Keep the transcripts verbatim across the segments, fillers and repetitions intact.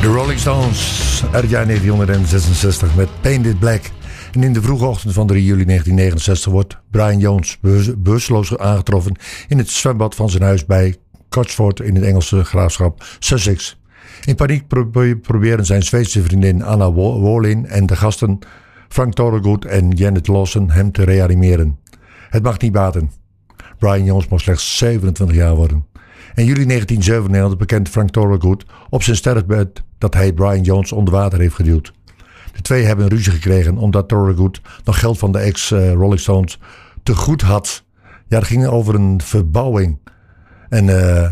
De Rolling Stones uit het jaar negentienhonderdzesenzestig met Painted Black. En in de vroege ochtend van drie juli negentien negenenzestig wordt Brian Jones bewusteloos aangetroffen in het zwembad van zijn huis bij Cotswold in het Engelse graafschap Sussex. In paniek pro- proberen zijn Zweedse vriendin Anna Wallin en de gasten Frank Thorogood en Janet Lawson hem te reanimeren. Het mag niet baten. Brian Jones mocht slechts zevenentwintig jaar worden. In juli negentien zevenennegentig bekent Frank Thorogood op zijn sterfbed dat hij Brian Jones onder water heeft geduwd. De twee hebben ruzie gekregen omdat Thorogood nog geld van de ex-Rolling Stones te goed had. Ja, het ging over een verbouwing. En uh,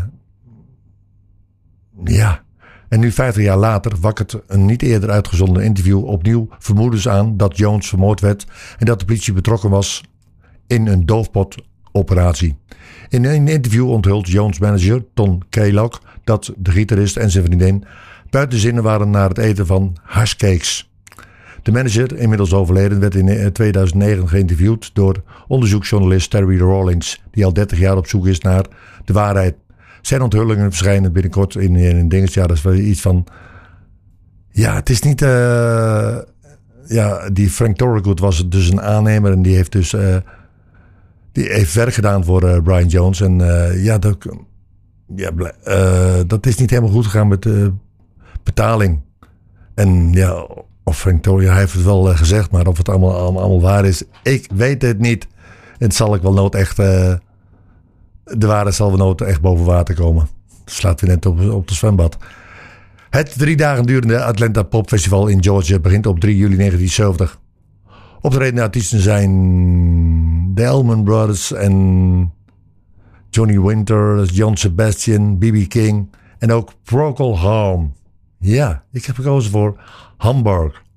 ja, en nu vijftig jaar later wakkert een niet eerder uitgezonden interview opnieuw vermoedens aan dat Jones vermoord werd en dat de politie betrokken was in een doofpotoperatie. In een interview onthult Jones' manager Tom Kaylock dat de gitarist en zijn vriendin buiten zinnen waren naar het eten van hashcakes. De manager, inmiddels overleden, werd in tweeduizend negen geïnterviewd door onderzoeksjournalist Terry Rawlings, die al dertig jaar op zoek is naar de waarheid. Zijn onthullingen verschijnen binnenkort in, in een dingetje. Ja, dat is wel iets van... Ja, het is niet... Uh, ja, die Frank Thorogood was dus een aannemer en die heeft dus... Uh, die heeft werk gedaan voor uh, Brian Jones. En uh, ja, dat, ja uh, dat is niet helemaal goed gegaan met de uh, betaling. En ja... Of Frank Thorogood, hij heeft het wel uh, gezegd, maar of het allemaal, allemaal, allemaal waar is, ik weet het niet. Het zal ik wel nooit echt, uh, de waarheid zal wel nooit echt boven water komen. Dat slaat weer net op, op de zwembad. Het drie dagen durende Atlanta Pop Festival in Georgia begint op drie juli negentien zeventig. Optredende artiesten zijn de Allman Brothers en Johnny Winter, John Sebastian, B B King en ook Procol Harum. Ja, ik heb gekozen voor Hamburg.